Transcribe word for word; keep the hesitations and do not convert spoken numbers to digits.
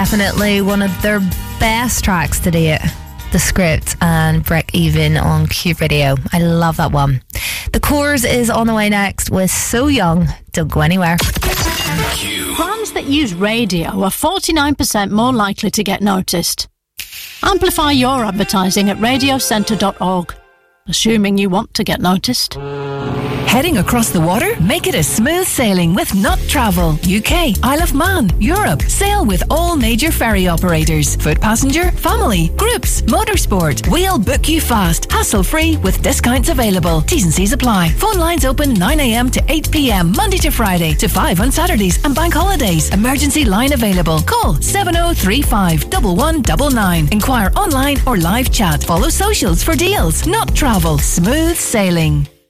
Definitely one of their best tracks to date. The Script and Break Even on Q Radio. I love that one. The Coors is on the way next with So Young. Don't go anywhere. Brands that use radio are forty-nine percent more likely to get noticed. Amplify your advertising at radio centre dot org. Assuming you want to get noticed. Heading across the water? Make it a smooth sailing with Not Travel. U K, Isle of Man, Europe. Sail with all major ferry operators. Foot passenger, family, groups, motorsport. We'll book you fast, hassle-free with discounts available. T's and C's apply. Phone lines open nine a.m. to eight p.m. Monday to Friday to five on Saturdays and bank holidays. Emergency line available. Call seven oh three five, one one nine nine. Inquire online or live chat. Follow socials for deals. Not Travel. Smooth sailing.